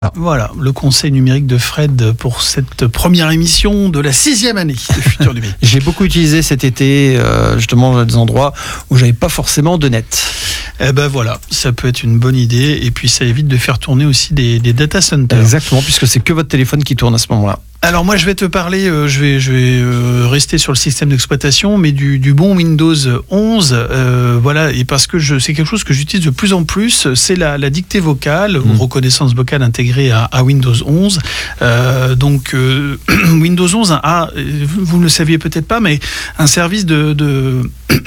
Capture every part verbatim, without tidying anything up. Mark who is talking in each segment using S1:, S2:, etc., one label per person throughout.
S1: Ah. Voilà, le conseil numérique de Fred pour cette première émission de la sixième année de Futur Numérique.
S2: J'ai beaucoup utilisé cet été, euh, justement, à des endroits où j'avais pas forcément de net.
S1: Eh ben voilà, ça peut être une bonne idée et puis ça évite de faire tourner aussi des, des data centers.
S2: Exactement, puisque c'est que votre téléphone qui tourne à ce moment-là.
S1: Alors moi je vais te parler, euh, je vais, je vais euh, rester sur le système d'exploitation, mais du, du bon Windows onze, euh, voilà, et parce que je, c'est quelque chose que j'utilise de plus en plus, c'est la, la dictée vocale, mmh. ou reconnaissance vocale intégrée à, à Windows onze. Euh, donc euh, Windows onze a, vous ne le saviez peut-être pas, mais un service de, de,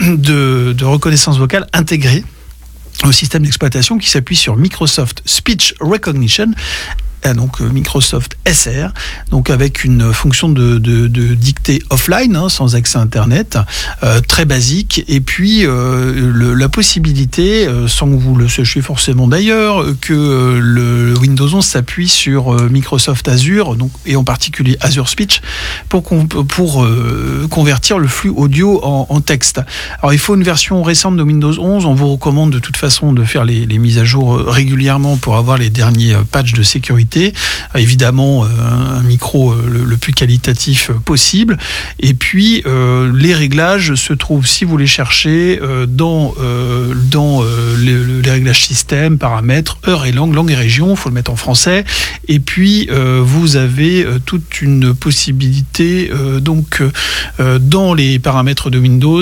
S1: de, de reconnaissance vocale intégré au système d'exploitation qui s'appuie sur Microsoft Speech Recognition. Donc Microsoft S R, donc avec une fonction de, de, de dictée offline, hein, sans accès Internet, euh, très basique, et puis euh, le, la possibilité, euh, sans que vous le sachiez forcément d'ailleurs, que euh, le Windows onze s'appuie sur euh, Microsoft Azure, donc, et en particulier Azure Speech, pour, pour euh, convertir le flux audio en, en texte. Alors il faut une version récente de Windows onze, on vous recommande de toute façon de faire les, les mises à jour régulièrement pour avoir les derniers patchs de sécurité. Évidemment, un micro le, le plus qualitatif possible. Et puis, euh, les réglages se trouvent, si vous les cherchez, euh, dans, euh, dans euh, les, les réglages système, paramètres, heure et langue, langue et région, il faut le mettre en français. Et puis, euh, vous avez euh, toute une possibilité, euh, donc, euh, dans les paramètres de Windows,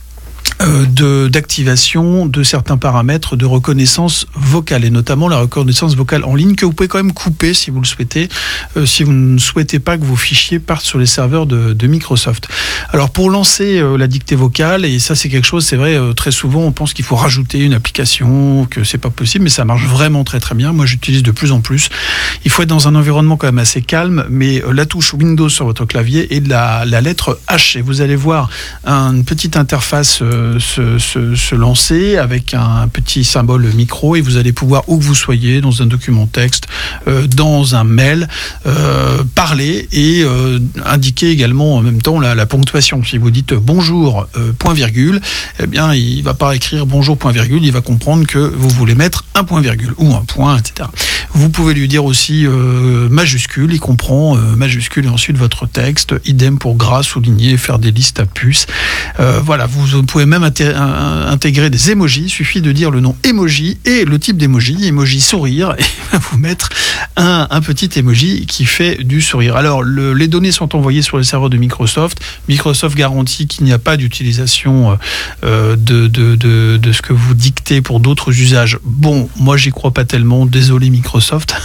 S1: Euh, de, d'activation de certains paramètres de reconnaissance vocale, et notamment la reconnaissance vocale en ligne, que vous pouvez quand même couper si vous le souhaitez, euh, si vous ne souhaitez pas que vos fichiers partent sur les serveurs de, de Microsoft. Alors pour lancer euh, la dictée vocale, et ça c'est quelque chose, c'est vrai, euh, très souvent on pense qu'il faut rajouter une application, que c'est pas possible, mais ça marche vraiment très très bien. Moi j'utilise de plus en plus. Il faut être dans un environnement quand même assez calme, mais euh, la touche Windows sur votre clavier et la, la lettre H, et vous allez voir un, une petite interface euh, Se, se, se lancer avec un petit symbole micro, et vous allez pouvoir, où que vous soyez, dans un document texte, euh, dans un mail, euh, parler et euh, indiquer également en même temps la, la ponctuation. Si vous dites bonjour, euh, point virgule, eh bien il ne va pas écrire bonjour, point virgule, il va comprendre que vous voulez mettre un point virgule ou un point, et cetera. Vous pouvez lui dire aussi euh, majuscule, il comprend euh, majuscule, et ensuite votre texte, idem pour gras, souligner, faire des listes à puces. Euh, voilà, vous, vous pouvez même intégrer des emojis. Il suffit de dire le nom emoji et le type d'emoji, emoji sourire, et vous mettre un, un petit emoji qui fait du sourire. Alors, le, les données sont envoyées sur les serveurs de Microsoft. Microsoft garantit qu'il n'y a pas d'utilisation euh, de, de, de, de ce que vous dictez pour d'autres usages. Bon, moi, j'y crois pas tellement. Désolé, Microsoft.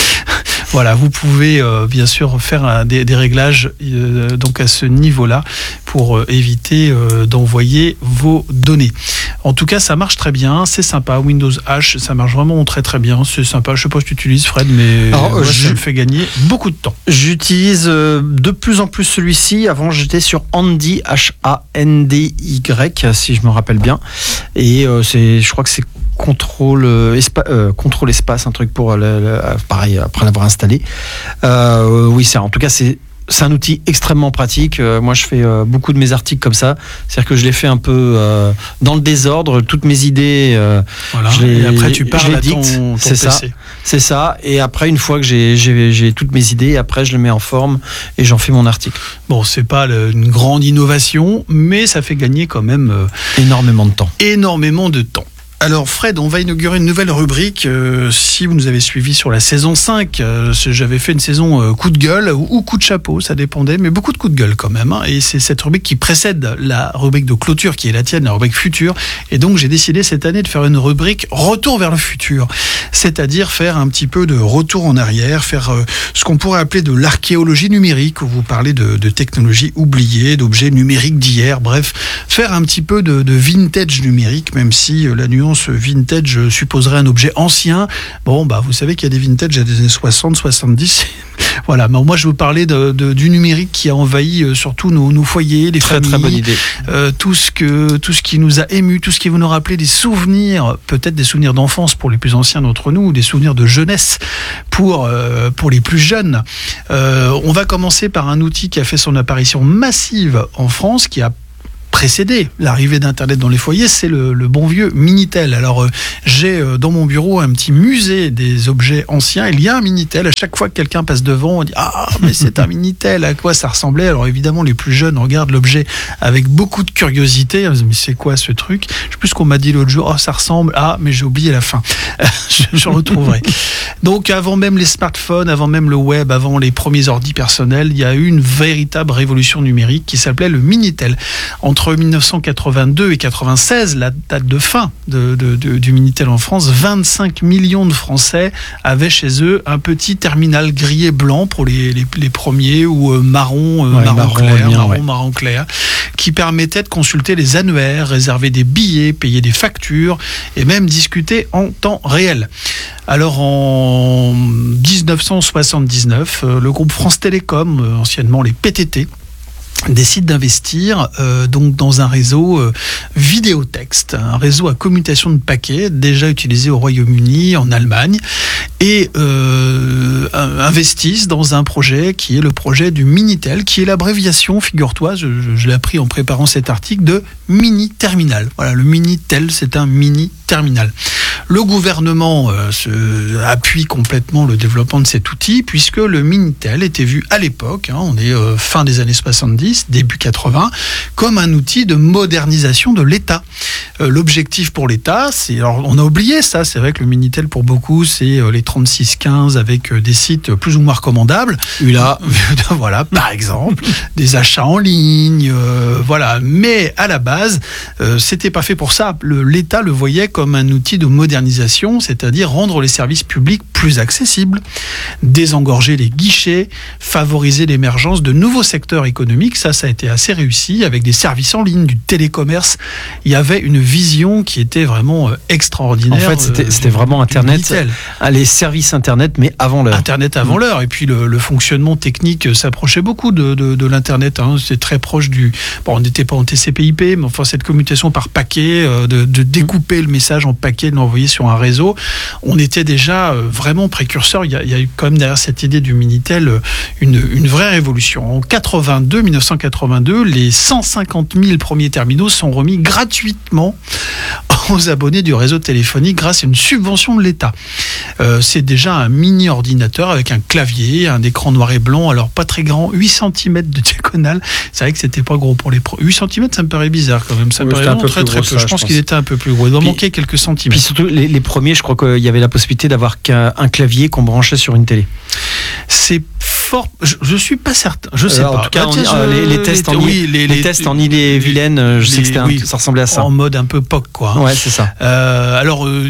S1: Voilà, vous pouvez euh, bien sûr faire un, des, des réglages euh, donc à ce niveau-là pour euh, éviter euh, d'envoyer vos données. En tout cas, ça marche très bien, c'est sympa. Windows H, ça marche vraiment très très bien, c'est sympa. Je sais pas si tu utilises, Fred, mais Alors, ouais, ça me fait gagner beaucoup de temps.
S2: J'utilise euh, de plus en plus celui-ci. Avant, j'étais sur Handy, H A N D Y, si je me rappelle bien. Et euh, c'est, je crois que c'est contrôle, euh, espa, euh, contrôle espace, un truc pour le, le, pareil après l'avoir installé. Euh, oui, c'est en tout cas c'est c'est un outil extrêmement pratique. Euh, moi, je fais euh, beaucoup de mes articles comme ça. C'est-à-dire que je les fais un peu euh, dans le désordre. Toutes mes idées, euh,
S1: voilà.
S2: je les,
S1: et après tu parles à ton, ton
S2: c'est
S1: P C.
S2: Ça, c'est ça. Et après, une fois que j'ai, j'ai, j'ai toutes mes idées, après je les mets en forme et j'en fais mon article.
S1: Bon, c'est pas le, une grande innovation, mais ça fait gagner quand même euh,
S2: énormément de temps.
S1: Énormément de temps. Alors Fred, on va inaugurer une nouvelle rubrique. Euh, si vous nous avez suivis sur la saison cinq, euh, j'avais fait une saison euh, coup de gueule ou, ou coup de chapeau, ça dépendait, mais beaucoup de coups de gueule quand même. Hein, et c'est cette rubrique qui précède la rubrique de clôture qui est la tienne, la rubrique future. Et donc j'ai décidé cette année de faire une rubrique retour vers le futur, c'est-à-dire faire un petit peu de retour en arrière, faire euh, ce qu'on pourrait appeler de l'archéologie numérique, où vous parlez de, de technologies oubliées, d'objets numériques d'hier, bref, faire un petit peu de, de vintage numérique, même si euh, la nuance vintage supposerait un objet ancien. Bon, bah, vous savez qu'il y a des vintage des années soixante, soixante-dix. Voilà. Mais moi, je vais vous parler de, de, du numérique qui a envahi euh, surtout nos, nos foyers, les
S2: très,
S1: familles.
S2: Très bonne idée.
S1: Euh, tout ce que, tout ce qui nous a émus, tout ce qui va nous rappeler des souvenirs, peut-être des souvenirs d'enfance pour les plus anciens d'entre nous, ou des souvenirs de jeunesse pour, euh, pour les plus jeunes. Euh, on va commencer par un outil qui a fait son apparition massive en France, qui a précédé l'arrivée d'Internet dans les foyers, c'est le, le bon vieux Minitel. Alors, euh, j'ai euh, dans mon bureau un petit musée des objets anciens. Il y a un Minitel. À chaque fois que quelqu'un passe devant, on dit « Ah, mais c'est un Minitel, à quoi ça ressemblait ?» Alors évidemment, les plus jeunes regardent l'objet avec beaucoup de curiosité. Mais c'est quoi ce truc? Je sais plus ce qu'on m'a dit l'autre jour. « Oh, ça ressemble. Ah, mais j'ai oublié la fin. » je, je retrouverai. Donc, avant même les smartphones, avant même le web, avant les premiers ordi personnels, il y a eu une véritable révolution numérique qui s'appelait le Minitel. Entre mille neuf cent quatre-vingt-deux et quatre-vingt-seize, la date de fin de, de, de, du Minitel en France, vingt-cinq millions de Français avaient chez eux un petit terminal gris et blanc pour les, les, les premiers, ou euh, marron, euh,
S2: ouais,
S1: marron,
S2: marron
S1: clair,
S2: bien,
S1: marron,
S2: ouais.
S1: marron clair, qui permettait de consulter les annuaires, réserver des billets, payer des factures et même discuter en temps réel. Alors en dix-neuf cent soixante-dix-neuf, le groupe France Télécom, anciennement les P T T, décide d'investir euh, donc dans un réseau euh, vidéotexte, un réseau à commutation de paquets déjà utilisé au Royaume-Uni, en Allemagne, et euh, investissent dans un projet qui est le projet du Minitel, qui est l'abréviation, figure-toi, je, je, je l'ai appris en préparant cet article, de Mini Terminal. Voilà, le Minitel, c'est un mini terminal. Le gouvernement euh, se, appuie complètement le développement de cet outil, puisque le Minitel était vu à l'époque, hein, on est euh, fin des années soixante-dix, début quatre-vingts, comme un outil de modernisation de l'État. Euh, l'objectif pour l'État, c'est, alors on a oublié ça, c'est vrai que le Minitel pour beaucoup, c'est euh, les trente-six quinze avec euh, des sites plus ou moins recommandables.
S2: U L A.
S1: Voilà, par exemple, des achats en ligne, euh, voilà. Mais à la base, euh, c'était pas fait pour ça. Le, L'État le voyait comme un outil de modernisation, c'est-à-dire rendre les services publics plus accessibles, désengorger les guichets, favoriser l'émergence de nouveaux secteurs économiques. Ça, ça a été assez réussi avec des services en ligne, du télécommerce. Il y avait une vision qui était vraiment euh, extraordinaire.
S2: En fait, c'était,
S1: euh,
S2: c'était vraiment Internet, les services Internet, mais avant l'heure.
S1: Internet avant mmh. l'heure. Et puis le, le fonctionnement technique s'approchait beaucoup de, de, de l'Internet. Hein. C'est très proche du... Bon, on n'était pas en T C P I P, mais enfin cette commutation par paquet, euh, de, de découper le message en paquet, de l'envoyer sur un réseau, on était déjà euh, vraiment précurseurs. Il y, a, il y a eu quand même derrière cette idée du Minitel une, une vraie révolution. En quatre-vingt-deux, mille neuf cent quatre-vingt-deux, les cent cinquante mille premiers terminaux sont remis gratuitement aux abonnés du réseau téléphonique grâce à une subvention de l'État. Euh, c'est déjà un mini ordinateur avec un clavier, un écran noir et blanc, alors pas très grand, huit centimètres de diagonale. C'est vrai que c'était pas gros pour les pros. huit centimètres, ça me paraît bizarre quand même. Ça me
S2: oui,
S1: paraît
S2: un peu
S1: très très
S2: gros,
S1: peu.
S2: ça,
S1: je pense
S2: je
S1: qu'il
S2: pense.
S1: était un peu plus gros. Il doit
S2: puis,
S1: manquer quelques centimètres.
S2: Puis surtout, les, les premiers, je crois qu'il y avait la possibilité d'avoir qu'un un clavier qu'on branchait sur une télé.
S1: C'est fort. Je, je suis pas certain. Je sais
S2: euh,
S1: pas.
S2: En tout cas,
S1: ah, tiens,
S2: en,
S1: je,
S2: les, les tests
S1: les,
S2: en,
S1: oui, les,
S2: les
S1: les
S2: tests en Ille-et-Vilaine, je les, sais que c'était un, oui, ça ressemblait à ça.
S1: En mode un peu P O C, quoi. Hein.
S2: Ouais, c'est ça.
S1: Euh, alors, euh,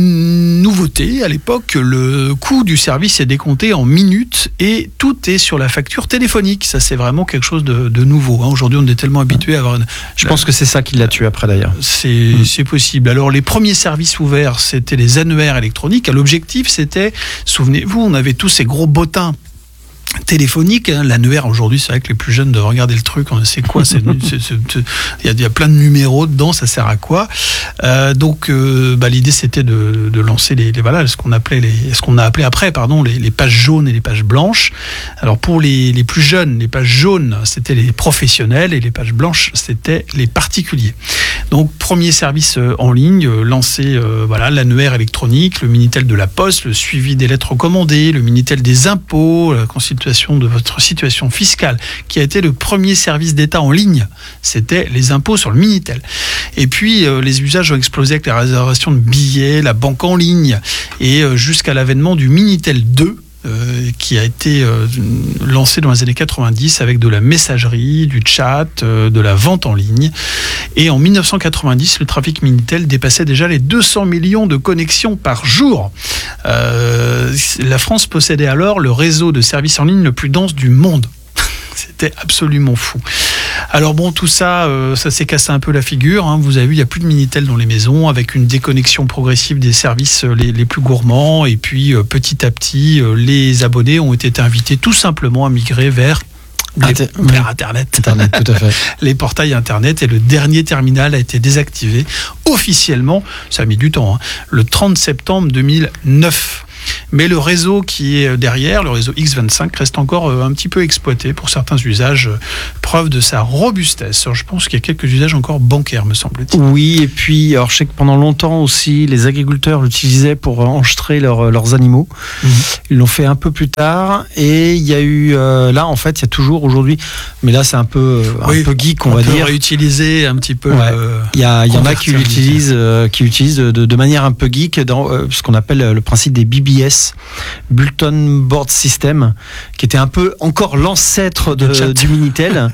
S1: nouveauté, à l'époque, le coût du service est décompté en minutes et tout est sur la facture téléphonique. Ça, c'est vraiment quelque chose de, de nouveau. Hein. Aujourd'hui, on est tellement habitué à avoir une...
S2: Je pense que c'est ça qui l'a tué après, d'ailleurs.
S1: C'est, mmh. c'est possible. Alors, les premiers services ouverts, c'était les annuaires électroniques. L'objectif, c'était, souvenez-vous, on avait tous ces gros bottins téléphonique, hein, l'annuaire aujourd'hui, c'est vrai que les plus jeunes doivent regarder le truc, c'est quoi, c'est, c'est, c'est, c'est, il, y a, il y a plein de numéros dedans, ça sert à quoi, euh, donc euh, bah, l'idée c'était de, de lancer les, les voilà, ce qu'on appelait les, ce qu'on a appelé après pardon les, les pages jaunes et les pages blanches. Alors pour les, les plus jeunes, les pages jaunes c'était les professionnels et les pages blanches c'était les particuliers. Donc premier service en ligne lancé, euh, voilà, l'annuaire électronique, le Minitel de la Poste, le suivi des lettres recommandées, le Minitel des impôts, la constitution de votre situation fiscale, qui a été le premier service d'État en ligne. C'était les impôts sur le Minitel. Et puis, euh, les usages ont explosé avec la réservation de billets, la banque en ligne, et euh, jusqu'à l'avènement du Minitel deux, Euh, qui a été euh, lancé dans les années quatre-vingt-dix avec de la messagerie, du chat, euh, de la vente en ligne. Et en dix-neuf cent quatre-vingt-dix, le trafic Minitel dépassait déjà les deux cents millions de connexions par jour. Euh, la France possédait alors le réseau de services en ligne le plus dense du monde. C'était absolument fou. Alors bon, tout ça, euh, ça s'est cassé un peu la figure. Hein. Vous avez vu, il n'y a plus de Minitel dans les maisons, avec une déconnexion progressive des services les, les plus gourmands. Et puis, euh, petit à petit, euh, les abonnés ont été invités tout simplement à migrer vers... Les,
S2: Inter-
S1: vers Internet.
S2: Internet, tout à fait.
S1: Les portails Internet, et le dernier terminal a été désactivé officiellement, ça a mis du temps, hein, le trente septembre deux mille neuf. mais le réseau qui est derrière, le réseau X vingt-cinq, reste encore un petit peu exploité pour certains usages, preuve de sa robustesse. Alors, je pense qu'il y a quelques usages encore bancaires, me semble-t-il.
S2: Oui, et puis, alors, je sais que pendant longtemps aussi, les agriculteurs l'utilisaient pour enregistrer leur, leurs animaux. Mmh. Ils l'ont fait un peu plus tard, et il y a eu, euh, là, en fait, il y a toujours aujourd'hui, mais là, c'est un peu, oui, un peu geek, on, on va
S1: peut
S2: dire.
S1: réutiliser un petit peu.
S2: Ouais. Euh, il y, a, il y en a qui l'utilisent, euh, qui utilisent de, de, de manière un peu geek dans euh, ce qu'on appelle le principe des B B S, Bulletin Board System, qui était un peu encore l'ancêtre de, du Minitel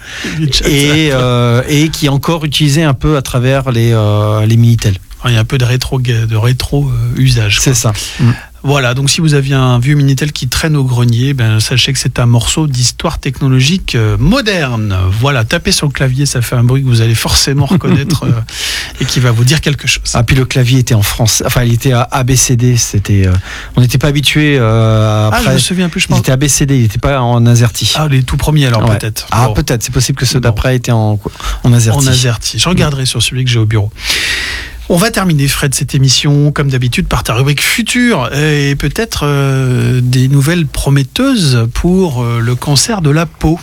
S2: et, euh, et qui est encore utilisé un peu à travers les, euh, les Minitel.
S1: Il y a un peu de rétro, de rétro euh, usage.
S2: C'est ça.
S1: Mmh. Voilà, donc si vous aviez un vieux Minitel qui traîne au grenier, ben, sachez que c'est un morceau d'histoire technologique euh, moderne. Voilà, tapez sur le clavier, ça fait un bruit que vous allez forcément reconnaître euh, et qui va vous dire quelque chose.
S2: Ah, puis le clavier était en français, enfin il était à A B C D, c'était, euh, on n'était pas habitué euh, après.
S1: Ah, je me souviens plus, je pense.
S2: Il était A B C D, il n'était pas en AZERTY.
S1: Ah, les tout premiers alors ouais. peut-être.
S2: Ah,
S1: bon.
S2: peut-être, c'est possible que ceux d'après bon. étaient en, en AZERTY.
S1: En AZERTY, je regarderai mmh. sur celui que j'ai au bureau. On va terminer, Fred, cette émission, comme d'habitude, par ta rubrique future et peut-être euh, des nouvelles prometteuses pour euh, le cancer de la peau.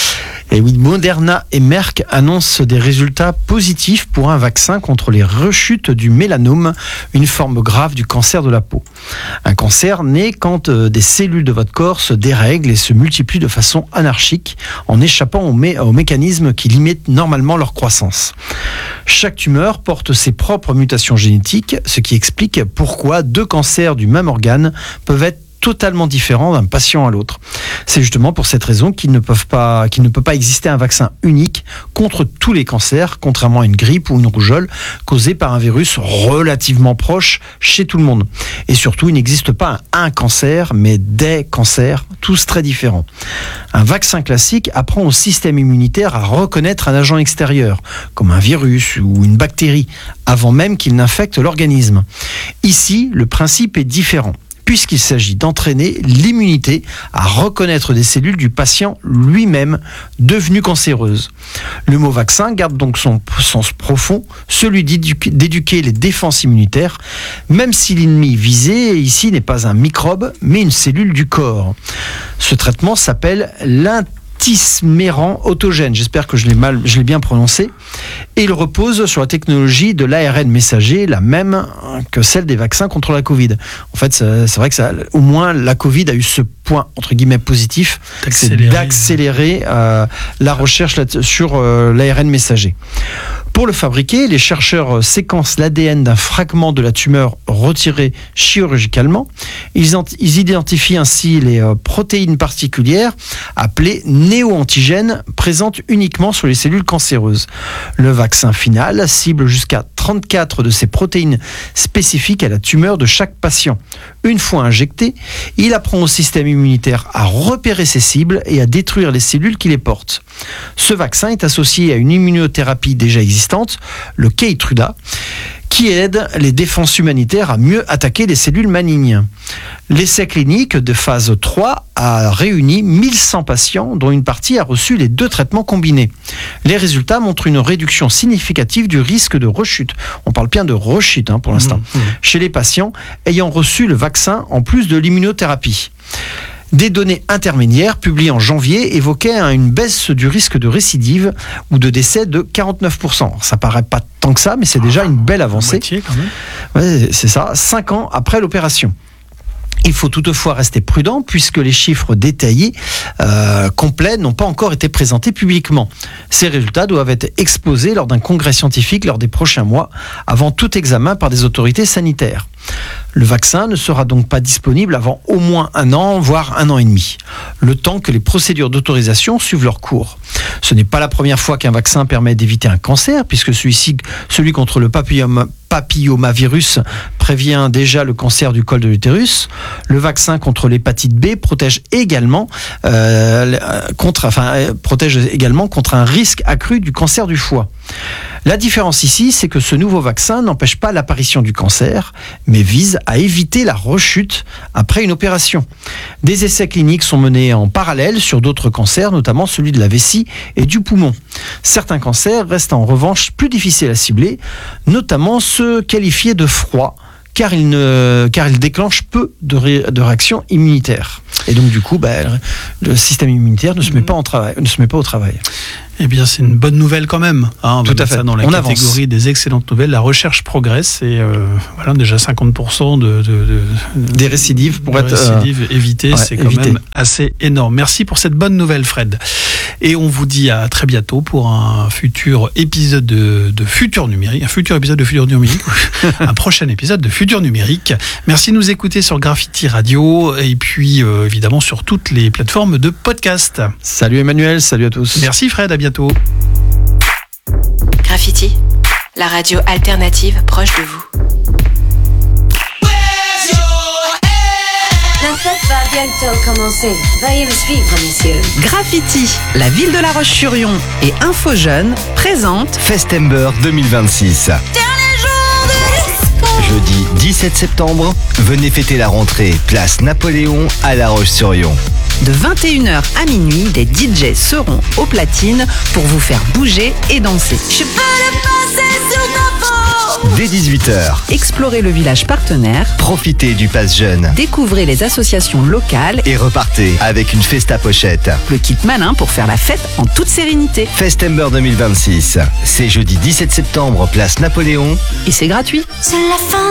S2: Et oui, Moderna et Merck annoncent des résultats positifs pour un vaccin contre les rechutes du mélanome, une forme grave du cancer de la peau. Un cancer naît quand euh, des cellules de votre corps se dérèglent et se multiplient de façon anarchique en échappant aux, mé- aux mécanismes qui limitent normalement leur croissance. Chaque tumeur porte ses propres mutations génétiques, ce qui explique pourquoi deux cancers du même organe peuvent être totalement différents d'un patient à l'autre. C'est justement pour cette raison qu'il ne, peuvent pas, qu'il ne peut pas exister un vaccin unique contre tous les cancers, contrairement à une grippe ou une rougeole causée par un virus relativement proche chez tout le monde. Et surtout, il n'existe pas un, un cancer, mais des cancers, tous très différents. Un vaccin classique apprend au système immunitaire à reconnaître un agent extérieur, comme un virus ou une bactérie, avant même qu'il n'infecte l'organisme. Ici, le principe est différent, puisqu'il s'agit d'entraîner l'immunité à reconnaître des cellules du patient lui-même devenues cancéreuses. Le mot vaccin garde donc son sens profond, celui d'éduquer, d'éduquer les défenses immunitaires, même si l'ennemi visé ici n'est pas un microbe, mais une cellule du corps. Ce traitement s'appelle l'interdiction Tisméran autogène, j'espère que je l'ai mal, je l'ai bien prononcé, et il repose sur la technologie de l'A R N messager, la même que celle des vaccins contre la Covid. En fait, c'est, c'est vrai que ça, au moins la Covid a eu ce point entre guillemets positif, c'est d'accélérer euh, la recherche sur euh, l'A R N messager. Pour le fabriquer, les chercheurs séquencent l'A D N d'un fragment de la tumeur retiré chirurgicalement. Ils, ant- ils identifient ainsi les euh, protéines particulières appelées néo-antigènes présentes uniquement sur les cellules cancéreuses. Le vaccin final cible jusqu'à trente-quatre de ces protéines spécifiques à la tumeur de chaque patient. Une fois injecté, il apprend au système immunitaire à repérer ces cibles et à détruire les cellules qui les portent. Ce vaccin est associé à une immunothérapie déjà existante, le Keytruda, qui aide les défenses humanitaires à mieux attaquer les cellules malignes. L'essai clinique de phase trois a réuni mille cent patients, dont une partie a reçu les deux traitements combinés. Les résultats montrent une réduction significative du risque de rechute. On parle bien de rechute hein, pour l'instant, mmh, mmh. chez les patients ayant reçu le vaccin en plus de l'immunothérapie. Des données intermédiaires publiées en janvier évoquaient une baisse du risque de récidive ou de décès de quarante-neuf pour cent. Ça paraît pas tant que ça, mais c'est déjà une belle avancée.
S1: Moitié, quand même.
S2: Ouais, c'est ça, cinq ans après l'opération. Il faut toutefois rester prudent puisque les chiffres détaillés euh, complets n'ont pas encore été présentés publiquement. Ces résultats doivent être exposés lors d'un congrès scientifique lors des prochains mois, avant tout examen par des autorités sanitaires. Le vaccin ne sera donc pas disponible avant au moins un an, voire un an et demi, le temps que les procédures d'autorisation suivent leur cours. Ce n'est pas la première fois qu'un vaccin permet d'éviter un cancer, puisque celui-ci, celui contre le papilloma, papillomavirus prévient déjà le cancer du col de l'utérus. Le vaccin contre l'hépatite B protège également, euh, contre, enfin, protège également contre un risque accru du cancer du foie. La différence ici, c'est que ce nouveau vaccin n'empêche pas l'apparition du cancer, mais vise à éviter la rechute après une opération. Des essais cliniques sont menés en parallèle sur d'autres cancers, notamment celui de la vessie et du poumon. Certains cancers restent en revanche plus difficiles à cibler, notamment ceux qualifiés de froids, car il, ne, car il déclenche peu de, ré, de réactions immunitaires. Et donc du coup, bah, le système immunitaire ne se met pas en travail, ne se met pas au travail.
S1: Eh bien, c'est une bonne nouvelle quand même. Hein, on
S2: Tout
S1: va
S2: à fait.
S1: Ça dans la
S2: on
S1: catégorie
S2: avance.
S1: des excellentes nouvelles. La recherche progresse et euh, voilà, déjà cinquante pour cent de, de, de
S2: des récidives pour
S1: de
S2: être
S1: récidives euh, évitées, ouais, c'est quand évité. Même assez énorme. Merci pour cette bonne nouvelle, Fred. Et on vous dit à très bientôt pour un futur épisode de, de Futur Numérique, un futur épisode de Futur Numérique, un prochain épisode de Futur Numérique. Merci de nous écouter sur Graffiti Radio et puis euh, évidemment sur toutes les plateformes de podcast.
S2: Salut Emmanuel, salut à tous.
S1: Merci Fred, à bientôt.
S3: Graffiti, la radio alternative proche de vous.
S4: La fête va bientôt commencer. Veuillez me suivre, messieurs.
S5: Graffiti, la ville de La Roche-sur-Yon et Info Jeune présentent
S6: Festember deux mille vingt-six. Jeudi dix-sept septembre, venez fêter la rentrée, place Napoléon à La Roche-sur-Yon.
S5: de vingt et une heures à minuit, des D J seront aux platines pour vous faire bouger et danser.
S4: Je peux le passer sur ta peau.
S6: Dès dix-huit heures,
S5: Explorez le village partenaire,
S6: profitez du pass jeune
S5: découvrez les associations locales
S6: et repartez avec une festa pochette.
S5: le kit malin pour faire la fête en toute sérénité.
S6: Festember deux mille vingt-six, c'est jeudi dix-sept septembre, place Napoléon.
S5: Et c'est gratuit.
S4: C'est la fin.